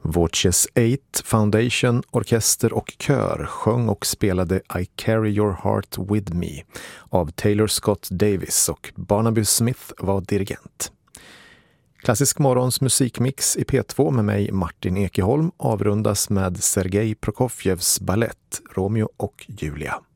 Voces 8, Foundation, orkester och kör sjöng och spelade I Carry Your Heart With Me av Taylor Scott Davis och Barnaby Smith var dirigent. Klassisk morgons musikmix i P2 med mig Martin Ekeholm avrundas med Sergej Prokofjevs ballett Romeo och Julia.